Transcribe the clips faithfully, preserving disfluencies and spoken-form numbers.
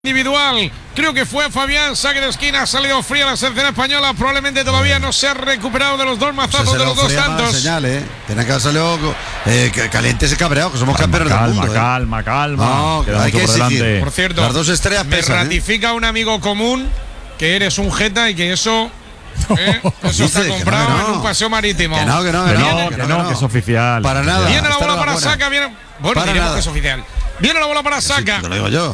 Individual, creo que fue Fabián, saque de esquina, ha salido fría la selección española, probablemente todavía no se ha recuperado de los dos mazazos pues de los dos tantos. Señal, ¿eh? Tiene que haber salido eh, caliente ese cabreado, que somos calma, campeones calma, del mundo. Calma, ¿eh? calma, no, calma. hay que por, exigir. Por cierto, las dos estrellas me pesan, ratifica ¿eh? un amigo común que eres un jeta y que eso, eh, eso está comprado no, que no. en un paseo marítimo. Que no, que no, que, que no, no, que, que, no, no, que no, que es oficial. Para nada. Viene la bola para buena. Saka, viene. Bueno, para diremos nada. que es oficial. Viene la bola para Saka. Sí, te lo digo yo.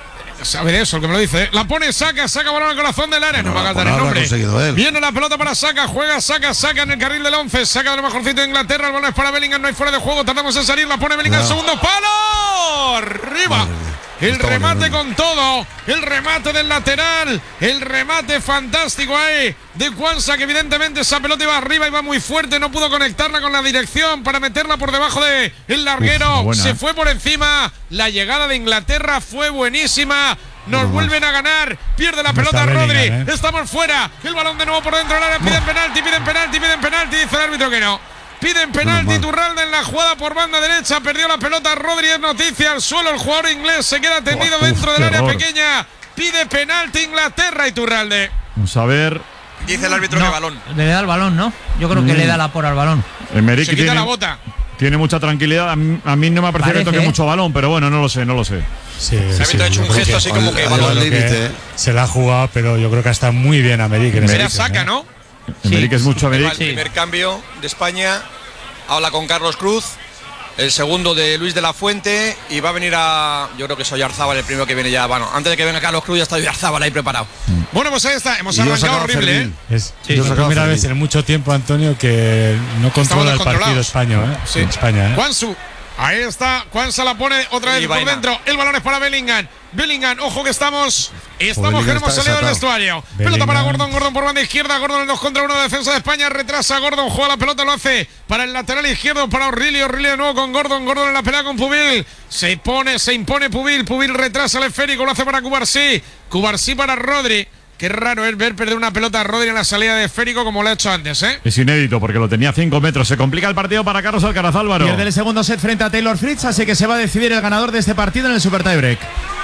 Sabe de eso, el que me lo dice. La pone Saka, Saka balón al corazón del área. No, no va a cantar el nombre. Viene la pelota para Saka, juega Saka, Saka en el carril del once. Saka de lo mejorcito de Inglaterra. El balón es para Bellingham, no hay fuera de juego. Tardamos en salir, la pone Bellingham, no. Segundo palo. Arriba. El Está remate con todo, el remate del lateral, el remate fantástico ahí de Quansah, que evidentemente esa pelota iba arriba, iba muy fuerte, no pudo conectarla con la dirección para meterla por debajo del larguero. Uf, buena, se eh. fue por encima, la llegada de Inglaterra fue buenísima. Nos no vuelven a ganar, pierde la no pelota Rodri, ¿eh? Estamos fuera, el balón de nuevo por dentro del área, piden penalti, piden penalti, piden penalti, dice el árbitro que no. Piden penalti, Iturralde en la jugada por banda derecha, perdió la pelota Rodri, es noticia al suelo, el jugador inglés se queda tendido oh, dentro uf, del área horror. pequeña, pide penalti Inglaterra, Iturralde. Vamos a ver. Dice el árbitro no, que balón. Le da el balón, ¿no? Yo creo mm. que le da la por al balón. Emerick se quita tiene, la bota. Tiene mucha tranquilidad, a mí, a mí no me ha parecido que toque ¿eh? mucho balón, pero bueno, no lo sé, no lo sé. Sí, el árbitro ha hecho un gesto así como que balón. Que se la ha jugado, pero yo creo que está muy bien Emerick. Será Saka, ¿no? Emerick sí. es mucho Emerick. El primer cambio de España. Habla con Carlos Cruz, el segundo de Luis de la Fuente, y va a venir a, yo creo que es Oyarzábal el primero que viene ya, bueno, antes de que venga Carlos Cruz ya está Oyarzábal ahí preparado. Bueno, pues ahí está, hemos arrancado horrible, ¿eh? Es sí, la primera vez en mucho tiempo, Antonio, que no controla el partido español, ¿eh? Sí. En España, ¿eh? Quansah, ahí está, Quansah la pone otra vez y por vaina. dentro, el balón es para Bellingham. Bellingham, ojo que estamos Estamos que hemos salido del vestuario. Bellingham. Pelota para Gordon, Gordon por banda izquierda. Gordon en dos contra uno de defensa de España. Retrasa Gordon, juega la pelota, lo hace para el lateral izquierdo, para O'Reilly. O'Reilly de nuevo con Gordon. Gordon en la pelea con Pubil. Se pone, se impone Pubil. Pubil retrasa el esférico, lo hace para Cubarsí. Cubarsí para Rodri. Qué raro es ver perder una pelota a Rodri en la salida de esférico como lo ha hecho antes, ¿eh? Es inédito porque lo tenía a cinco metros. Se complica el partido para Carlos Alcaraz, Álvaro. Pierde el segundo set frente a Taylor Fritz, así que se va a decidir el ganador de este partido en el Super Tiebreak.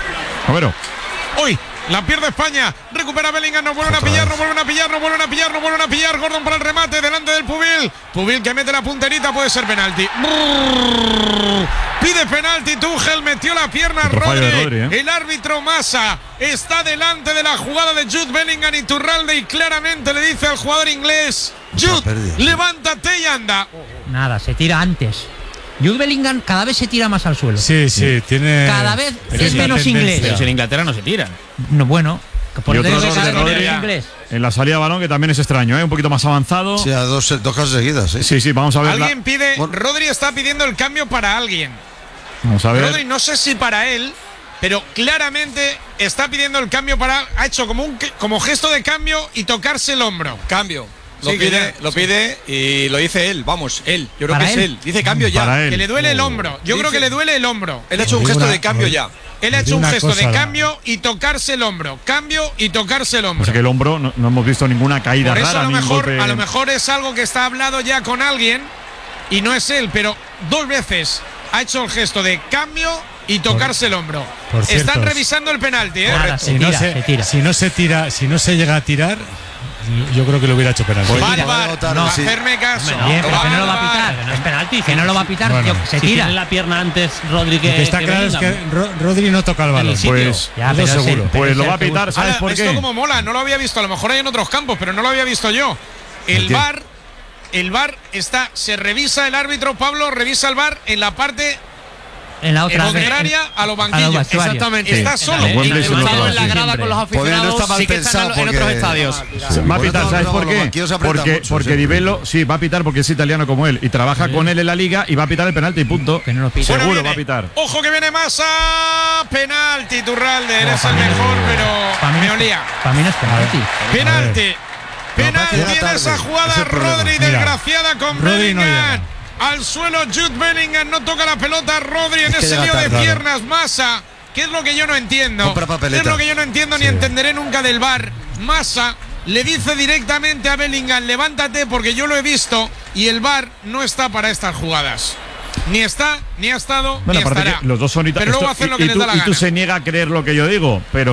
A ver. Uy, la pierde España, recupera Bellingham, no vuelven a pillar, no vuelven a pillar, no vuelven a pillar, no vuelven a pillar. Gordon para el remate, delante del Pubil. Pubil que mete la punterita, puede ser penalti. Brrr, pide penalti, Tuchel metió la pierna a Rodri. Rodri ¿eh? El árbitro Massa está delante de la jugada de Jude Bellingham y Iturralde y claramente le dice al jugador inglés: Jude, levántate y anda. Nada, se tira antes. Jude Bellingham cada vez se tira más al suelo. Sí, sí, tiene. Cada vez es menos inglés. Pero en Inglaterra no se tiran. No, bueno. Por y otro de Rodri inglés. En la salida de balón, que también es extraño, ¿eh? Un poquito más avanzado. Sí, a dos, dos casos seguidas. ¿eh? Sí, sí, vamos a ver. Alguien la... pide. Rodri está pidiendo el cambio para alguien. Vamos a ver. Rodri, no sé si para él, pero claramente está pidiendo el cambio para. Ha hecho como un como gesto de cambio y tocarse el hombro. Cambio. Lo sí, pide, ya, lo sí. pide y lo dice él, vamos, él. Yo creo que él? es él. Dice cambio ya. Que le duele el hombro. Yo dice, creo que le duele el hombro. Él ha hecho un gesto de cambio ya. Él ha hecho un gesto de cambio y tocarse el hombro. Cambio y tocarse el hombro. O sea que el hombro no, no hemos visto ninguna caída Por eso rara. A lo, ni mejor, golpe... a lo mejor es algo que está hablado ya con alguien y no es él, pero dos veces ha hecho el gesto de cambio y tocarse el hombro. Por cierto, están revisando el penalti, ¿eh? Nada, se si, tira, no se, se tira. si no se tira, si no se llega a tirar, yo creo que lo hubiera hecho penalti. Pues Bar, no, hacerme caso. Bien, pero que no lo va a pitar. No es penalti. Que no lo va a pitar. Bueno, tío, se si tira. Tiene la pierna antes Rodri que. Lo que está que claro Bellingham. Es que Ro Rodri no toca el balón. Pues, ya, pero seguro. Pero pues lo va a pitar, ¿sabes Ahora, por esto qué? Esto como mola, no lo había visto. A lo mejor hay en otros campos, pero no lo había visto yo. El Bar, el Bar está, se revisa el árbitro, Pablo, revisa el Bar en la parte. En la otra contraria a los banquillos. Exactamente. Sí. Está solo. En, en, en, en la grada con los aficionados. No sí que están en, en otros estadios. Sí, va a pitar, ¿sabes por qué? Porque, mucho, porque sí. Di Bello, sí, va a pitar porque es italiano como él y trabaja sí. con él en la liga y va a pitar el penalti y punto. Que no lo pita. Seguro bueno, va a pitar. Ojo que viene Massa. Penalti, Iturralde. Eres no, el mejor, no, pero me olía. Para mí no es penalti. Penalti. Penalti en esa jugada, Rodri, desgraciada con Bellingham. Al suelo Jude Bellingham, no toca la pelota Rodri en ese lío de piernas. Massa, ¿qué es lo que yo no entiendo? ¿Qué es lo que yo no entiendo sí. ni entenderé nunca del V A R? Massa le dice directamente a Bellingham: levántate porque yo lo he visto y el V A R no está para estas jugadas. Ni está, ni ha estado, bueno, ni estará. Los dos son italianos. Pero luego hacen lo que y, les tú, da la y gana. tú se niega a creer lo que yo digo, pero